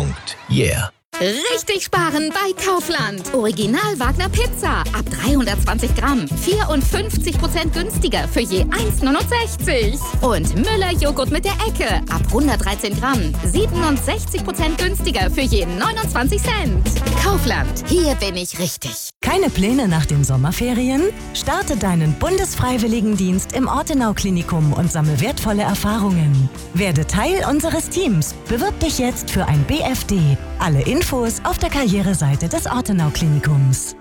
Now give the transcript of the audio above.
Yeah. Richtig sparen bei Kaufland. Original Wagner Pizza. Ab 320 Gramm. 54% günstiger für je 1,69. Und Müller Joghurt mit der Ecke. Ab 113 Gramm. 67% günstiger für je 29 Cent. Kaufland. Hier bin ich richtig. Keine Pläne nach den Sommerferien? Starte deinen Bundesfreiwilligendienst im Ortenau-Klinikum und sammle wertvolle Erfahrungen. Werde Teil unseres Teams. Bewirb dich jetzt für ein BFD. Alle Infos auf der Karriereseite des Ortenau-Klinikums.